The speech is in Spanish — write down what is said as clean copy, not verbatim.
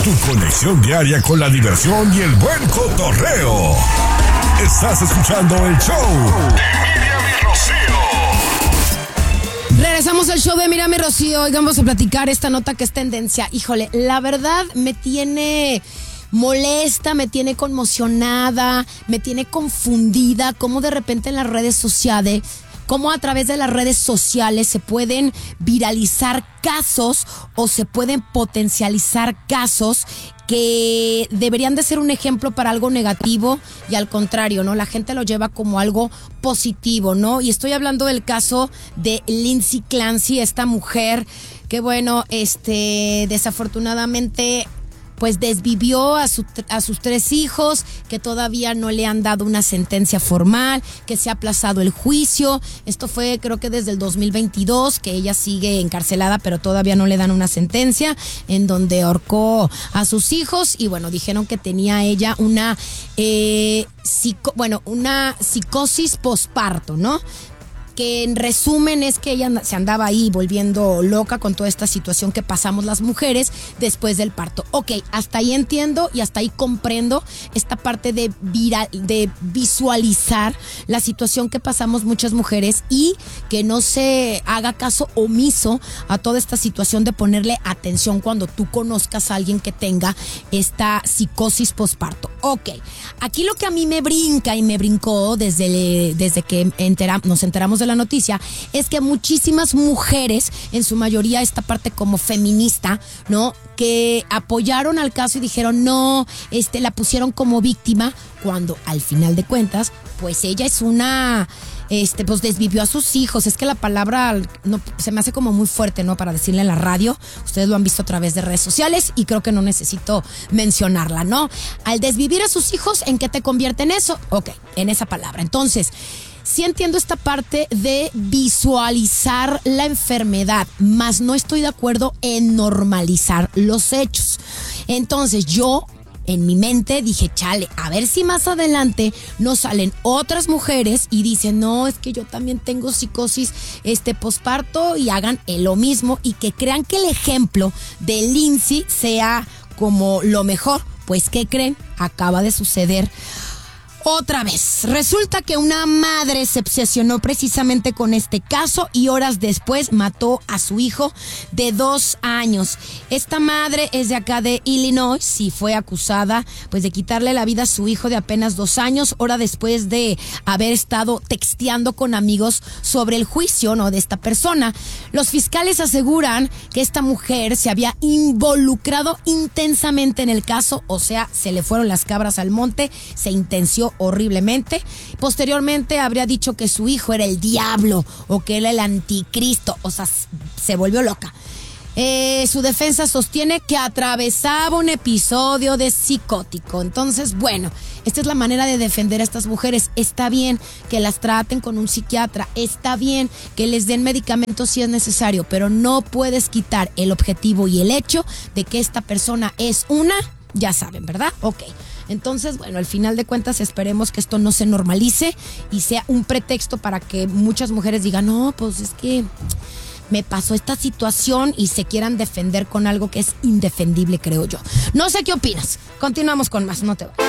Tu conexión diaria con la diversión y el buen cotorreo. Estás escuchando el show de Miriam y Rocío. Regresamos al show de Miriam y Rocío. Hoy vamos a platicar esta nota que es tendencia. Híjole, la verdad me tiene molesta, me tiene conmocionada, me tiene confundida, cómo de repente en las redes sociales, cómo a través de las redes sociales se pueden viralizar casos o se pueden potencializar casos que deberían de ser un ejemplo para algo negativo y al contrario, ¿no? La gente lo lleva como algo positivo, ¿no? Y estoy hablando del caso de Lindsay Clancy, esta mujer que, bueno, desafortunadamente pues desvivió a sus 3 hijos, que todavía no le han dado una sentencia formal, que se ha aplazado el juicio. Esto fue creo que desde el 2022, que ella sigue encarcelada, pero todavía no le dan una sentencia, en donde ahorcó a sus hijos y bueno, dijeron que tenía ella una psicosis posparto, ¿no? Que en resumen es que ella se andaba ahí volviendo loca con toda esta situación que pasamos las mujeres después del parto. Ok, hasta ahí entiendo y hasta ahí comprendo esta parte de visualizar la situación que pasamos muchas mujeres y que no se haga caso omiso a toda esta situación de ponerle atención cuando tú conozcas a alguien que tenga esta psicosis posparto. Ok, aquí lo que a mí me brinca y me brincó desde que nos enteramos de la noticia es que muchísimas mujeres, en su mayoría esta parte como feminista, ¿no? Que apoyaron al caso y dijeron no, la pusieron como víctima, cuando al final de cuentas, pues ella es una pues desvivió a sus hijos. Es que la palabra no, se me hace como muy fuerte, ¿no? Para decirle en la radio. Ustedes lo han visto a través de redes sociales y creo que no necesito mencionarla, ¿no? Al desvivir a sus hijos, ¿en qué te convierte en eso? Ok, en esa palabra. Entonces, sí entiendo esta parte de visualizar la enfermedad, mas no estoy de acuerdo en normalizar los hechos. Entonces yo en mi mente dije, chale, a ver si más adelante nos salen otras mujeres y dicen, no, es que yo también tengo psicosis posparto y hagan lo mismo y que crean que el ejemplo de Lindsay sea como lo mejor. Pues, ¿qué creen? Acaba de suceder otra vez. Resulta que una madre se obsesionó precisamente con este caso y horas después mató a su hijo de 2 años. Esta madre es de acá de Illinois y fue acusada pues de quitarle la vida a su hijo de apenas 2 años, hora después de haber estado texteando con amigos sobre el juicio, ¿no?, de esta persona. Los fiscales aseguran que esta mujer se había involucrado intensamente en el caso, o sea, se le fueron las cabras al monte, se intenció horriblemente. Posteriormente habría dicho que su hijo era el diablo o que era el anticristo, o sea, se volvió loca. Su defensa sostiene que atravesaba un episodio de psicótico. Entonces, bueno, esta es la manera de defender a estas mujeres. Está bien que las traten con un psiquiatra, está bien que les den medicamentos si es necesario, pero no puedes quitar el objetivo y el hecho de que esta persona es ya saben, ¿verdad? Ok. Entonces, bueno, al final de cuentas esperemos que esto no se normalice y sea un pretexto para que muchas mujeres digan, no, pues es que me pasó esta situación y se quieran defender con algo que es indefendible, creo yo. No sé qué opinas. Continuamos con más, no te vayas.